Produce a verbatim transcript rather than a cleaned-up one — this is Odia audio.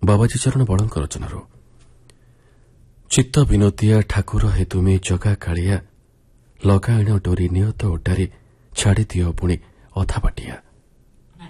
ବାବାଜୀ ଚରଣ ବଳଙ୍କ ରଚନାରୁ। ଚିତ୍ତ ବିନୋଦିଆ ଠାକୁର ହେ ତୁମେ ଜଗା କାଳିଆ, ଲଗାଇଣ ଡୋରି ନିୟତ ଓଟାରେ ଛାଡ଼ିଦିଅ ପୁଣି ଅଧାବାଟିଆ।